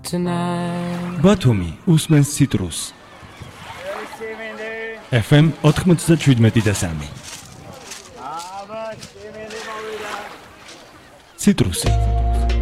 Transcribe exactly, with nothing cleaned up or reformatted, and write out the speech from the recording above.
tonight. ბათუმი უსმენს ციტრუს. ეფ ემ ოთხმოცდაშვიდმეტი და სამი. ციტრუსი.